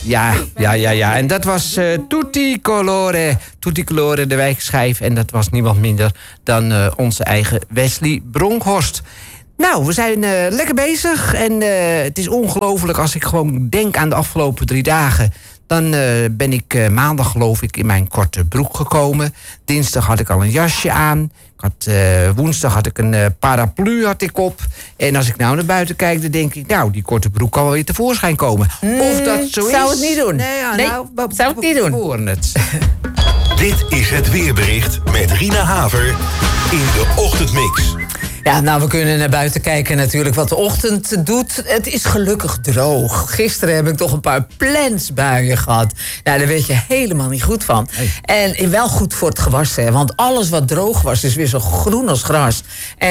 Ja. En dat was Tutti Colore, de wijkschijf. En dat was niemand minder dan onze eigen Wesley Bronkhorst. Nou, we zijn lekker bezig. En het is ongelooflijk als ik gewoon denk aan de afgelopen 3 dagen. Dan ben ik maandag, geloof ik, in mijn korte broek gekomen. Dinsdag had ik al een jasje aan. Woensdag had ik een paraplu op. En als ik nou naar buiten kijk, dan denk ik... nou, die korte broek kan wel weer tevoorschijn komen. Of dat zo is... Zou het niet doen. Zou het niet doen. We horen het. Dit is het weerbericht met Rina Haver in de Ochtendmix. Ja, nou, we kunnen naar buiten kijken natuurlijk wat de ochtend doet. Het is gelukkig droog. Gisteren heb ik toch een paar plensbuien gehad. Nou, daar weet je helemaal niet goed van. Hey. En wel goed voor het gewas, hè. Want alles wat droog was, is weer zo groen als gras.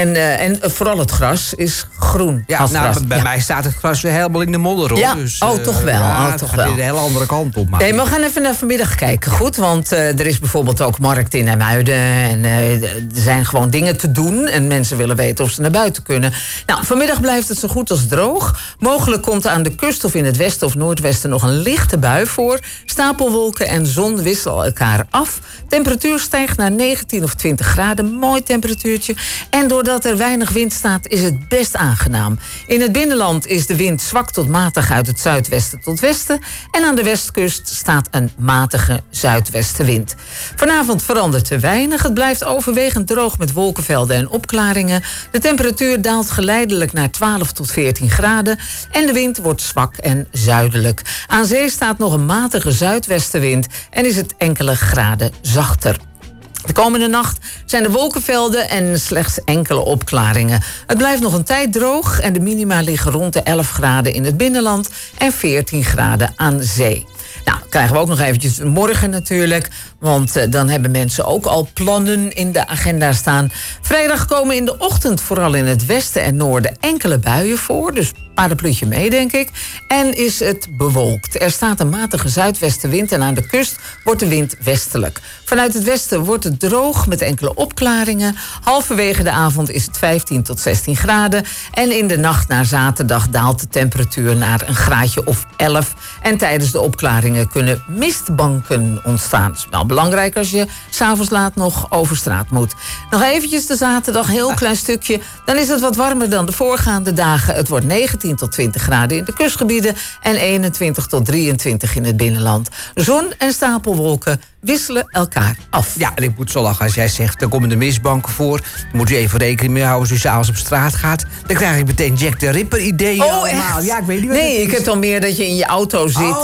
En vooral het gras is groen als gras. Bij mij staat het gras weer helemaal in de modder, hoor. Ja, dus, toch wel. Het gaat weer de hele andere kant op. Maar. Nee, maar we gaan even naar vanmiddag kijken, goed? Want er is bijvoorbeeld ook markt in IJmuiden. En er zijn gewoon dingen te doen. En mensen willen weten of ze naar buiten kunnen. Nou, vanmiddag blijft het zo goed als droog. Mogelijk komt aan de kust of in het westen of noordwesten nog een lichte bui voor. Stapelwolken en zon wisselen elkaar af. Temperatuur stijgt naar 19 of 20 graden. Mooi temperatuurtje. En doordat er weinig wind staat, is het best aangenaam. In het binnenland is de wind zwak tot matig uit het zuidwesten tot westen. En aan de westkust staat een matige zuidwestenwind. Vanavond verandert er weinig. Het blijft overwegend droog met wolkenvelden en opklaringen. De temperatuur daalt geleidelijk naar 12 tot 14 graden... en de wind wordt zwak en zuidelijk. Aan zee staat nog een matige zuidwestenwind... en is het enkele graden zachter. De komende nacht zijn er wolkenvelden en slechts enkele opklaringen. Het blijft nog een tijd droog en de minima liggen rond de 11 graden in het binnenland... en 14 graden aan zee. Nou, krijgen we ook nog eventjes morgen natuurlijk. Want dan hebben mensen ook al plannen in de agenda staan. Vrijdag komen in de ochtend vooral in het westen en noorden enkele buien voor. Dus parapluutje mee, denk ik. En is het bewolkt. Er staat een matige zuidwestenwind en aan de kust wordt de wind westelijk. Vanuit het westen wordt het droog met enkele opklaringen. Halverwege de avond is het 15 tot 16 graden. En in de nacht naar zaterdag daalt de temperatuur naar een graadje of 11. En tijdens de opklaringen kunnen mistbanken ontstaan. Dat is wel belangrijk als je 's avonds laat nog over straat moet. Nog eventjes de zaterdag, heel klein stukje. Dan is het wat warmer dan de voorgaande dagen. Het wordt 19 tot 20 graden in de kustgebieden... en 21 tot 23 in het binnenland. Zon en stapelwolken wisselen elkaar af. Ja, en ik moet zo lachen als jij zegt, er komen de mistbanken voor. Dan moet je even rekening mee houden als je s'avonds op straat gaat. Dan krijg ik meteen Jack the Ripper ideeën allemaal. Echt? Ja, ik weet niet wat nee, ik heb dan meer dat je in je auto zit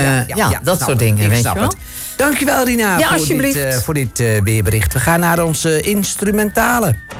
dat soort dingen, weet je wel. Het. Dankjewel, Rina, ja, voor dit weerbericht. We gaan naar onze instrumentale.